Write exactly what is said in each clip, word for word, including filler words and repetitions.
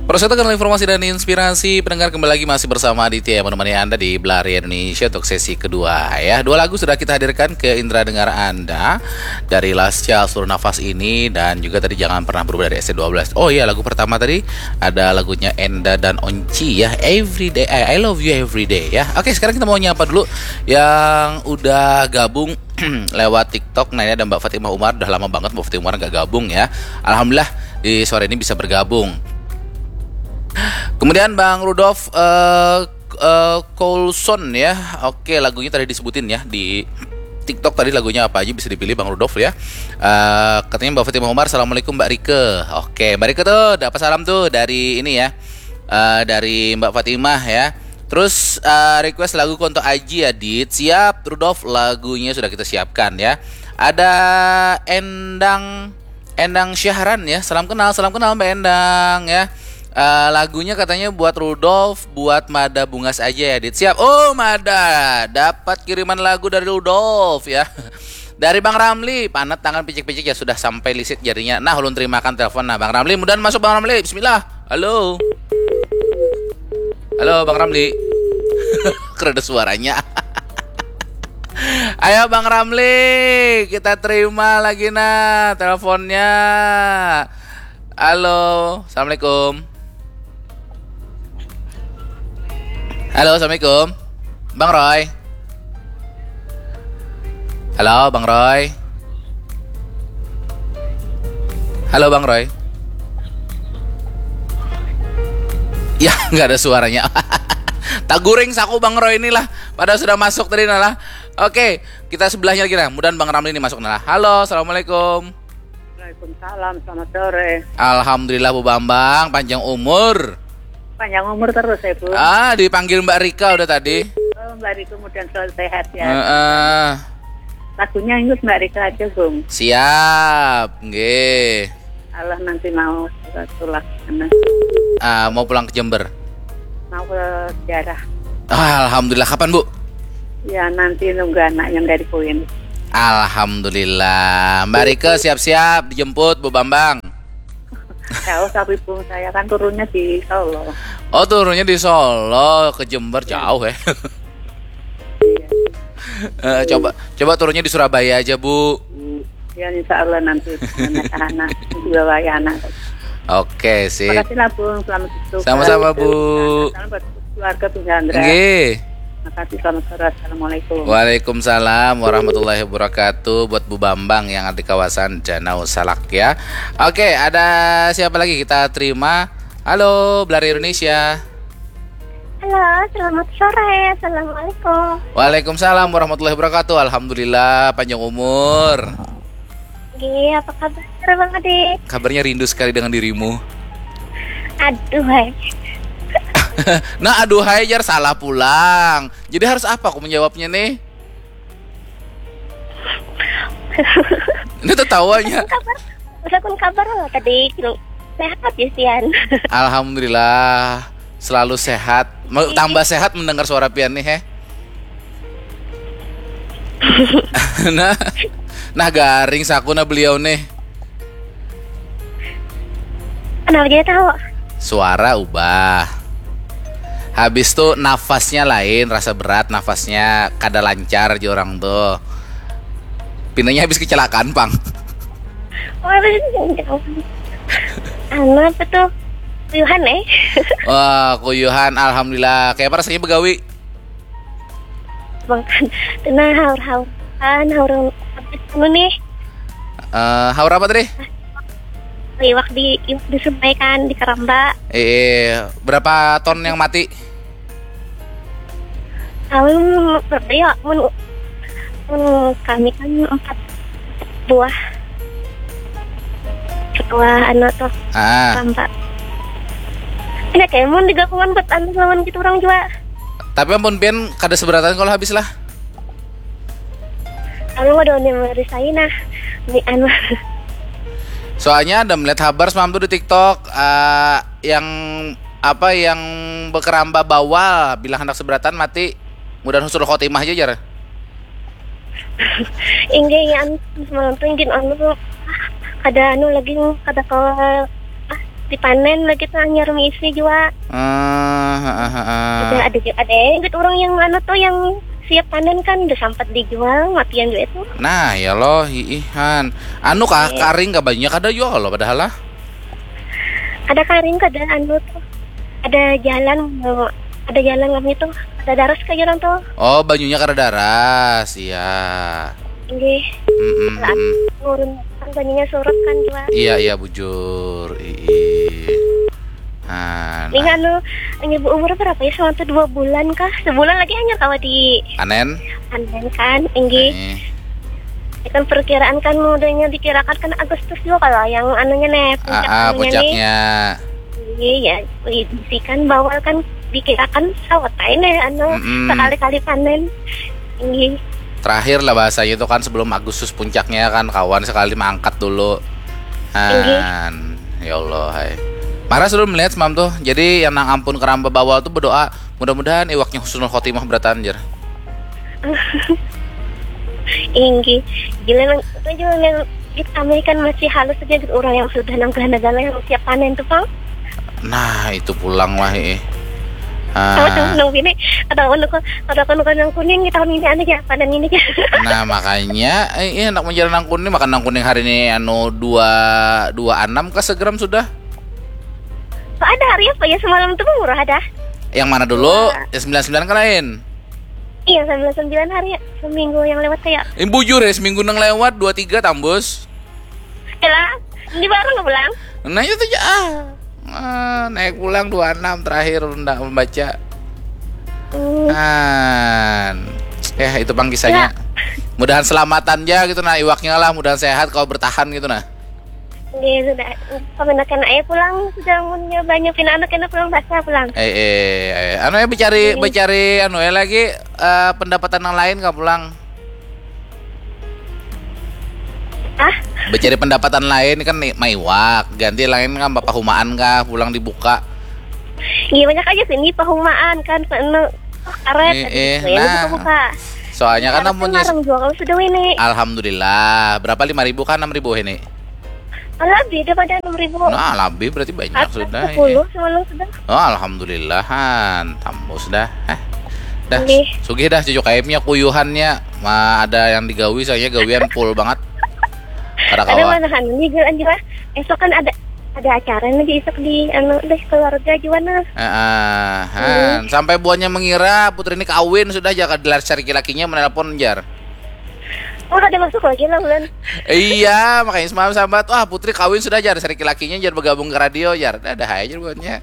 Persetan informasi dan inspirasi pendengar, kembali lagi masih bersama Aditya yang menemani Anda di Belari Indonesia untuk sesi kedua ya. Dua lagu sudah kita hadirkan ke indera dengar Anda dari Lascia Seluruh Nafas ini, dan juga tadi Jangan Pernah Berubah dari S C dua belas. Oh iya, lagu pertama tadi ada lagunya Enda dan Onci ya, Everyday I, I Love You Everyday ya. Oke, sekarang kita mau nyapa dulu yang udah gabung lewat TikTok. Nah, ini ada Mbak Fatimah Umar. Udah lama banget Mbak Fatimah Umar gak gabung ya. Alhamdulillah di sore ini bisa bergabung. Kemudian Bang Rudolf uh, uh, Coulson ya. Oke, lagunya tadi disebutin ya di TikTok tadi, lagunya apa aja bisa dipilih Bang Rudolf ya. uh, Katanya Mbak Fatimah Umar, Assalamualaikum Mbak Rike. Oke, Mbak Rike tuh dapat salam tuh dari ini ya, uh, dari Mbak Fatimah ya. Terus uh, request lagu untuk Aji ya, Dit. Siap Rudolf, lagunya sudah kita siapkan ya. Ada Endang Endang Syahran ya. Salam kenal, salam kenal Mbak Endang ya. Uh, lagunya katanya buat Rudolf, buat Mada Bungas aja ya, Dit. Siap. Oh, Mada dapat kiriman lagu dari Rudolf ya. Dari Bang Ramli, panat tangan picik-picik ya, sudah sampai lisit jarinya. Nah, ulun terimakan telepon. Nah, Bang Ramli, mudahan masuk Bang Ramli. Bismillah. Halo. Halo Bang Ramli. Keren suaranya. Ayo Bang Ramli, kita terima lagi nah teleponnya. Halo, Assalamualaikum. Halo, Assalamualaikum Bang Roy. Halo Bang Roy. Halo Bang Roy. Ya, nggak ada suaranya. Taguring saku Bang Roy inilah. Padahal sudah masuk tadi nalah. Oke, kita sebelahnya lagi nah. Mudahan Bang Ramli ini masuk nalah. Halo, Assalamualaikum. Waalaikumsalam, selamat sore. Alhamdulillah Bu Bambang, panjang umur. Panjang umur terus ya Bu. Ah, dipanggil Mbak Rika udah tadi. Oh, Mbak Rika kemudian selalu sehat ya. Uh, uh. Lagunya ingus Mbak Rika aja Bung. Siap, nggih. Allah nanti mau tulak sana. Ah, mau pulang ke Jember. Mau ke sejarah. Ah, Alhamdulillah, kapan Bu? Ya nanti nunggu anak yang dari Kuin. Alhamdulillah. Mbak Rika siap-siap dijemput Bu Bambang. Jauh tapi Bung, saya kan turunnya di Solo. Oh, turunnya di Solo, ke Jember jauh ya. Iya. uh, coba coba turunnya di Surabaya aja Bu. Ya insya Allah nanti anak-anak juga wayah anak. Oke sih. Terima kasih lah Bung, selamat bertugas. Sama-sama Bu. Salam buat keluarga Bung Chandra. Nggih. Terima kasih, selamat sore. Assalamualaikum. Waalaikumsalam warahmatullahi wabarakatuh. Buat Bu Bambang yang di kawasan Danau Salak ya. Oke, ada siapa lagi kita terima? Halo, Belari Indonesia. Halo, selamat sore. Assalamualaikum. Waalaikumsalam warahmatullahi wabarakatuh. Alhamdulillah, panjang umur. Iya, apa kabar Bang Ade? Kabarnya rindu sekali dengan dirimu. Aduh, hai. Nah, aduh hai jar salah pulang. Jadi harus apa aku menjawabnya nih? Ini tertawanya. Kabar, udah kabar lo tadi sehat ya Sian. Alhamdulillah, selalu sehat. Mau tambah sehat mendengar suara Pian nih, he. nah, nah garing sakuna beliau nih. Kenapa jadi tahu? Suara ubah. Habis tuh nafasnya lain, rasa berat nafasnya, kada lancar aja orang tuh. Pinanya habis kecelakaan, Pang. Oh, anu apa tuh? Kuyuhan eh? Wah, kuyuhan, alhamdulillah. Kayak apa rasanya begawi? Bang kan, tenang haur-haur kan, haur apa itu nih? Uh, haur apa tadi? Iwak di iwak disampaikan di Keramba. Eh, berapa ton yang mati? Kami berdua, men, men, kami kan empat buah ketua anak tuh Ah. Keramba. Ini kayak mau digabungan buat anak lawan gitu orang juga. Tapi ampun Pian, kada seberatan kalau habis lah. Kalau mau doang dari saya nah, ini anu. Soalnya ada melihat kabar semalam tuh di TikTok uh, yang apa yang berkeramba bawal bilang hendak seberatan mati. Mudah husnul khotimah aja jar. Ingin yang semalam tuh ingin anu ada anu lagi kada kalau ah dipanen lagi tuh anyar misi juga. Ah, ah, ah, ah. Ada ada ada gitu orang yang anu tuh yang siap panen kan udah sempat dijual matian juga itu. Nah, ya loh, hihan. Anu kah karing ka banyak ada jual loh padahal lah. Ada karing ada anu tuh. Ada jalan ada jalan kami tuh. Ada daras ke jalan tuh. Oh, banyunya kada daras, iya. Nggih. Mm-mm. Ngurun kan banyunya surut kan juga. Iya, iya bujur. Ii. Nah, Ini nah. anu ibu umur berapa ya? Sama tuh dua bulan kah? Sebulan lagi hanya kawa di Panen? panen kan. Nggih. Nih. Ya kan perkiraan kan mudanya dikirakan kan Agustus juga kalau yang anunya nih puncak Ah, ah, anunya nih. puncaknya. Iya, ya, kan bawal kan dikirakan sawat aja nih, anu Mm-mm. sekali-kali panen. Ini Terakhir lah bahasanya itu kan sebelum Agustus puncaknya kan kawan sekali mangkat dulu. Han, ya Allah, hai. Marah sudah melihat semalam tuh. Jadi yang nang ampun keramba bawal tuh berdoa mudah-mudahan iwaknya husnul khotimah beratan anjir. Inggi, gila nang itu juga yang kita Amerika masih halus aja gitu orang yang sudah nang ke negara yang siap panen tuh Bang. Nah, itu pulang lah eh. Sama Ah, nang ini ada anu ada anu yang kuning di tahun ini aja panen ini aja. nah makanya eh eh, anak menjalan nang kuning makan nang kuning hari ini anu dua dua enam ke segram sudah. Kok ada hari apa ya semalam tuh murah ada? Yang mana dulu? Yang sembilan sembilan kan lain. Iya sembilan sembilan hari ya seminggu yang lewat kayak. Eh bujur ya seminggu nang lewat dua tiga tambus. Elah, ini baru nggak pulang? Nah itu aja ah. Ah, naik pulang dua enam terakhir ndak membaca. Hmm. Nah, eh itu bang kisahnya. Mudahan selamatan ya gitu nah iwaknya lah, mudahan sehat kalau bertahan gitu nah. Dia sudah pemenakan ayah pulang sudah punya banyak pina anak kena pulang basah pulang. Eh eh, eh. anu ya bicari bicari anu ya lagi eh, pendapatan yang lain kah pulang? Ah? Bicari pendapatan lain kan nih maiwak, ganti lain kan bapak humaan kah pulang dibuka. Iya banyak aja sini pahumaan kan penuh oh, karet Eh, eh, tadi, nah. buka. Soalnya kan namanya Orang jual kalau sudah ini. alhamdulillah berapa lima ribu kan enam ribu ini. Lebih daripada enam ribu. Nah lebih berarti banyak sudah. Sepuluh semalam sudah. Oh alhamdulillah han tambus dah. Eh, dah Nggih. sugih dah cucuk aibnya kuyuhannya mah ada yang digawi soalnya gawian full banget. Ada Ada kawan. mana kan ini jalan juga. Esok kan ada ada acara lagi esok di anu deh keluarga gimana? Eh, eh, han. Sampai buahnya mengira putri ini kawin sudah jaga gelar cari lakinya menelpon jar. Oh ada masuk lagi lah bulan. Iya, makanya semalam sambat, wah putri kawin sudah jar, cari lakinya jar bergabung ke radio jar. Dah dah aja buatnya.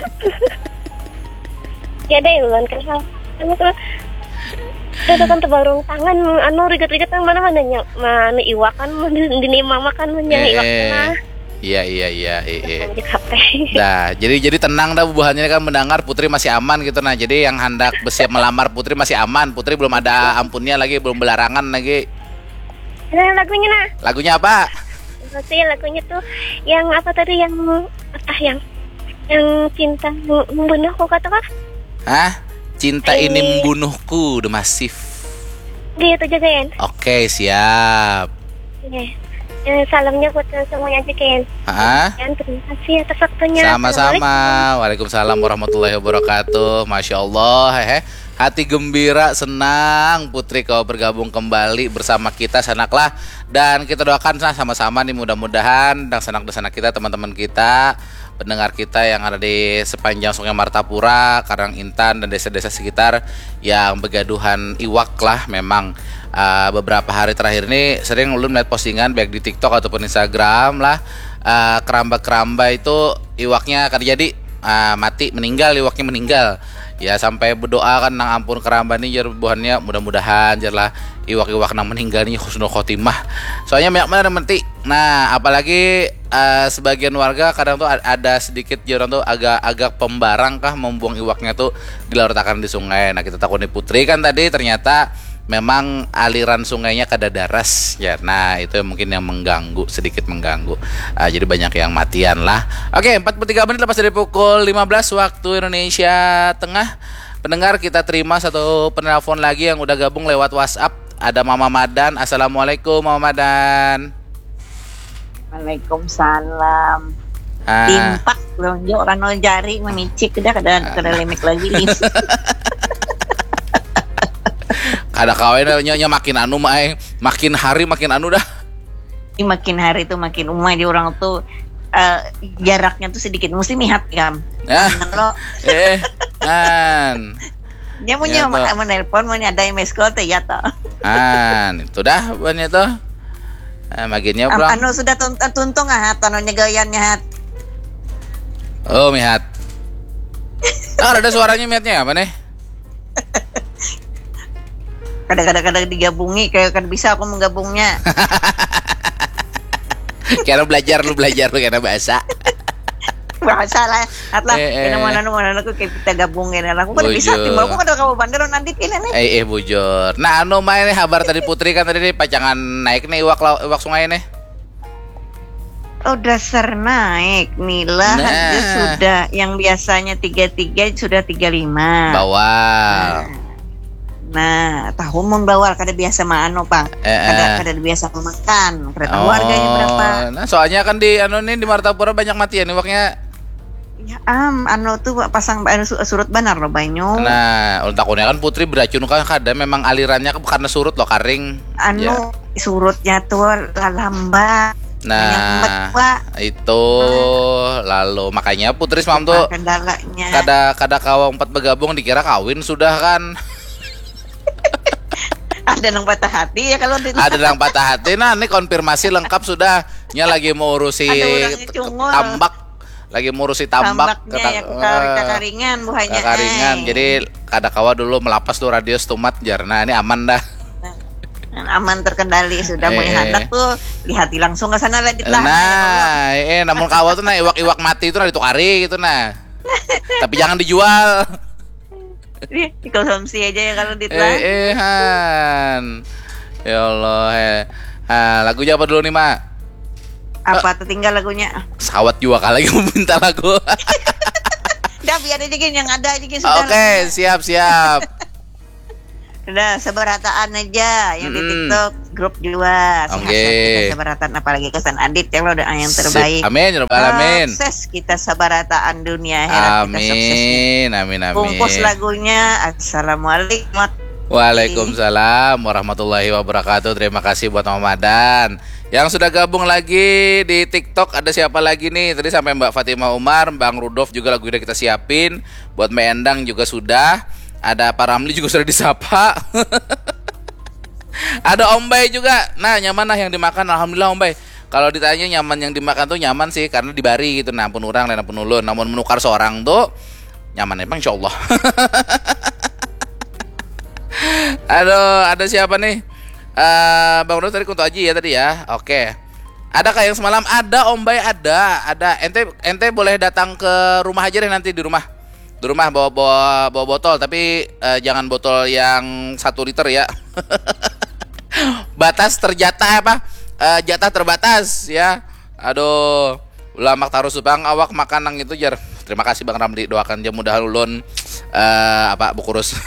Ya deh bulan kan hal. Anu tuh ada kan tebarung tangan anu riget-riget yang mana mana nya mana iwak kan dini mama kan menjang iwak tengah. Iya iya iya iya. Di H P. Dah, jadi jadi tenang dah bubuhannya kan mendengar putri masih aman gitu nah. Jadi yang hendak bersiap melamar putri masih aman. Putri belum ada ampunnya lagi, belum belarangan lagi. Nah lagunya nah. Lagunya apa? Berarti lagunya tuh yang apa tadi yang apa yang yang cinta membunuhku kata kah? Hah? Cinta Eh. ini membunuhku, The Massive. Gitu juga kan? Oke, siap. Iya. Eh, salamnya buat semuanya aja Ken. Hah? Dan terima kasih atas waktunya. Sama-sama. Waalaikumsalam warahmatullahi wabarakatuh. Masya Allah. Hehe. Hati gembira, senang Putri kau bergabung kembali bersama kita sanaklah. Dan kita doakan nah, sama-sama nih mudah-mudahan dan sanak-sanak kita, teman-teman kita, pendengar kita yang ada di sepanjang Sungai Martapura, Karang Intan dan desa-desa sekitar yang begaduhan iwak lah. Memang uh, beberapa hari terakhir ini sering ulun melihat postingan baik di TikTok ataupun Instagram lah, uh, keramba-keramba itu iwaknya akan jadi uh, mati, meninggal, iwaknya meninggal. Ya sampai berdoa kan nang ampun keramba nih jar buhannya mudah-mudahan jar lah iwak-iwak nang meninggal nih husnul khotimah. Soalnya banyak mana menti. Nah, apalagi uh, sebagian warga kadang tuh ada sedikit jaran tuh agak-agak pembarang kah membuang iwaknya tuh dilarutakan di sungai. Nah, kita takut nih Putri kan tadi ternyata memang aliran sungainya kada daras ya. Nah, itu yang mungkin yang mengganggu, sedikit mengganggu. Uh, jadi banyak yang matian lah. Oke, empat puluh tiga menit lepas dari pukul lima belas waktu Indonesia Tengah. Pendengar, kita terima satu penelpon lagi yang udah gabung lewat WhatsApp. Ada Mama Madan. Assalamualaikum Mama Madan. Waalaikumsalam. Ah. Timpak lonjok rano jari memicik udah kada kada lemek lagi. Kada kawin nya nya makin anu mah eh. makin hari makin anu dah. Ini makin hari tuh makin umah di orang tuh uh, jaraknya tuh sedikit mesti mihat kan. Ya. Kalau Eh, an. dia punya Ya, toh. menelpon mau ada M S call teh ya toh. An, itu dah banyak tuh. Ah, bagiannya Am- pulang. anu sudah tunt- tuntung ah anu nyegayannya hat. Oh, mihat. Ah, ada suaranya mihatnya apa nih? Kadang-kadang kadang digabungi kayak kan bisa aku menggabungnya. Karena belajar lu belajar lu karena bahasa. Bahasa lah, atlah Eh, eh. kena mana mana aku kayak kita gabungin aku kan bisa Bujur. timbul aku kada kamu bandar nanti ini nih. Eh, eh bujur. Nah, anu main nih kabar tadi Putri kan tadi nih pacangan naik nih iwak lau- iwak sungai nih. Oh dasar naik Nila Nah. harga sudah yang biasanya tiga tiga sudah tiga puluh lima. Bawal. Nah, tahu membawal kada biasa mah anu Pak. Eh, Kada eh. kada biasa makan. Kada tahu harganya berapa. Nah, soalnya kan di anu nih di Martapura banyak matian iwaknya. Ya am anu tuh pasang anu su- surut banar loh banyu. Nah, ulun takutnya kan Putri beracun kan kada memang alirannya ke- karena surut loh kering. Anu Ya. surutnya tuh lambat. Banyak lambat, Nah, Pak. itu lalu makanya Putri semalam tuh Kendalanya. kada kada kawang empat bergabung dikira kawin sudah kan. Ada yang patah hati ya kalau di Ada yang patah hati. Nah, ini konfirmasi lengkap sudah. Nya lagi mau urusi Ada orangnya cungul. tambak. Lagi mau urusi tambak. tambaknya ya kekar- kekaringan buahnya. Kekaringan. ay. Jadi kada kawa dulu melapas tuh radius tumat jar. Nah, ini aman dah. Nah, aman terkendali sudah mau Eh. hendak tuh lihat langsung ke sana lanjut lah. Nah, eh namun kawa tuh nah iwak-iwak mati itu nah ditukari gitu nah. Tapi jangan dijual. Ih, dikonsumsi aja ya kalau Eh, ditlah. eh, Han. Ya Allah, eh. Ah, lagunya apa dulu nih, Mak? Apa tertinggal lagunya? Sawat juga kali lagi mau minta lagu. Dah biar aja gini yang ada aja gini sudah. Oke, siap, siap. Udah seberataan aja yang di Mm-mm. TikTok grup juga. Oke. Sehat-sehat kita seberataan apalagi kesan Adit yang lo doa yang Sip. terbaik. Amin, ya rabbal alamin. Sukses kita seberataan dunia akhirat kita sukses. Amin, amin, amin. Bungkus lagunya. Assalamualaikum. Waalaikumsalam warahmatullahi wabarakatuh. Terima kasih buat Ramadan yang sudah gabung lagi di TikTok. Ada siapa lagi nih? Tadi sampai Mbak Fatimah Umar, Bang Rudolf juga lagu udah kita siapin. Buat Mbak Endang juga sudah. Ada Pak Ramli juga sudah disapa. Ada Om Bay juga. Nah, nyaman lah yang dimakan. Alhamdulillah Om Bay. Kalau ditanya nyaman yang dimakan tuh nyaman sih karena dibari gitu. Nah, pun orang dan pun ulun. Namun menukar seorang tuh nyaman emang insyaallah. Aduh, ada siapa nih? Eh, Bang Rudolf tadi Kunto Aji ya tadi ya. Oke. Adakah yang semalam? Ada Om Bay, ada. Ada. Ente ente boleh datang ke rumah aja deh nanti di rumah. Di rumah bawa bawa bawa botol tapi eh, jangan botol yang satu liter ya. Batas terjatah apa? Eh, jatah terbatas ya. Aduh. Ulama taruh subang awak makanan itu jar. Terima kasih Bang Ramli, doakan dia mudah ulun eh, apa bukurus.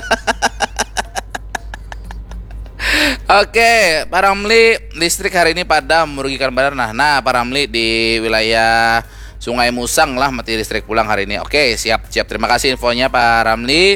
Oke, Pak Ramli, listrik hari ini padam merugikan benar. Nah, nah Pak Ramli di wilayah Sungai Musang lah mati listrik pulang hari ini. Oke, siap, siap. Terima kasih infonya Pak Ramli.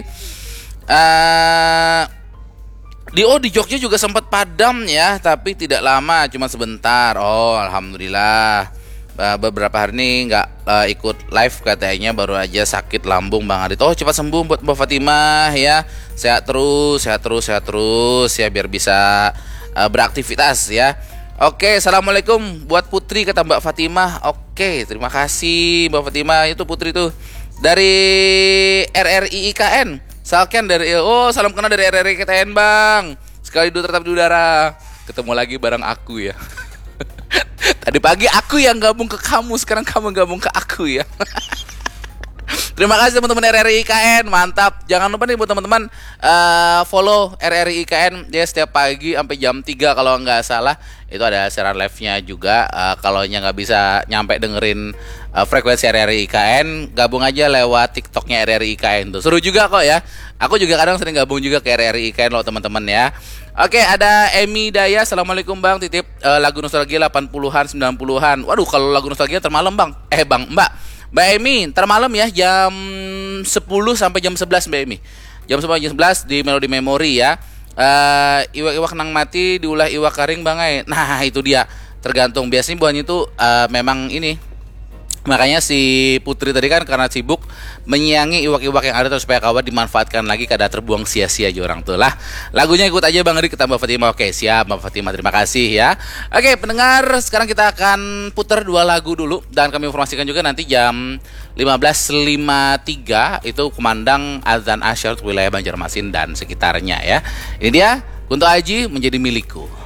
Uh, di oh di Jogja juga sempat padam ya, tapi tidak lama, cuma sebentar. Oh, alhamdulillah. Uh, beberapa hari ini nggak uh, ikut live katanya, baru aja sakit lambung Bang Adit. Oh, cepat sembuh buat Mbak Fatimah ya. Sehat terus, sehat terus, sehat terus ya biar bisa uh, beraktivitas ya. Oke, assalamualaikum buat Putri kata Mbak Fatimah. Oke, terima kasih Mbak Fatimah. Itu Putri tuh dari R R I I K N. Salken dari oh salam kenal dari R R I I K N Bang. Sekali dulu tetap di udara. Ketemu lagi bareng aku ya. Tadi pagi aku yang gabung ke kamu, sekarang kamu gabung ke aku ya. Terima kasih teman-teman R R I I K N, mantap. Jangan lupa nih buat teman-teman uh, follow R R I I K N dia setiap pagi sampai jam tiga kalau nggak salah. Itu ada siaran live-nya juga. Uh, kalau nya nggak bisa nyampe dengerin uh, frekuensi R R I I K N, gabung aja lewat TikToknya R R I I K N tuh. Seru juga kok ya. Aku juga kadang sering gabung juga ke R R I I K N loh teman-teman ya. Oke, ada Emi Daya. Assalamualaikum Bang, titip uh, lagu nostalgia delapan puluhan, sembilan puluhan. Waduh, kalau lagu nostalgia termalam Bang. Eh Bang, Mbak. Mbak Emi, termalam ya jam sepuluh sampai jam sebelas Mbak Emi. Jam sepuluh sampai jam sebelas di Melody Memory ya. Uh, iwak-iwak nang mati diulah iwak karing bangai. Nah, itu dia. Tergantung biasanya buahnya itu uh, memang ini. Makanya si Putri tadi kan karena sibuk menyiangi iwak-iwak yang ada terus supaya kawan dimanfaatkan lagi kada terbuang sia-sia aja orang tuh lah. Lagunya ikut aja Bang Eri kita Mbak Fatimah. Oke, siap Mbak Fatimah, terima kasih ya. Oke, pendengar, sekarang kita akan putar dua lagu dulu dan kami informasikan juga nanti jam lima belas lima puluh tiga itu kumandang azan asyar wilayah Banjarmasin dan sekitarnya ya. Ini dia Kunto Aji Menjadi Milikku.